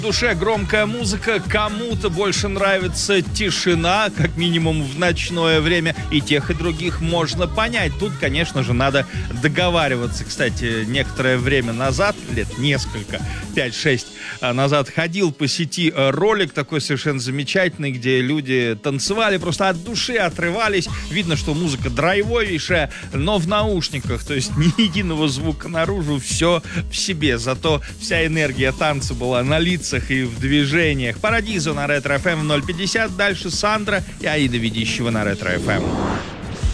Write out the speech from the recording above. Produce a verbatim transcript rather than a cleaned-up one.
В душе громкая музыка, кому-то больше нравится тишина, как минимум в ночное время, и тех, и других можно понять. Тут, конечно же, надо договариваться. Кстати, некоторое время назад, лет несколько, пять-шесть назад, ходил по сети ролик такой совершенно замечательный, где люди танцевали, просто от души отрывались. Видно, что музыка драйвовейшая, но в наушниках, то есть ни единого звука наружу, все в себе. Зато вся энергия танца была на лицах и в движениях. Парадизо на Ретро эф эм ноль пятьдесят. Дальше Сандра и Аида Ведищева на Ретро эф эм.